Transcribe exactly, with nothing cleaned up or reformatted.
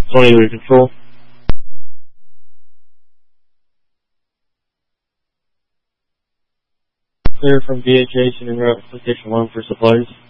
twenty to control. Clear from V H H and en route to Station one for supplies.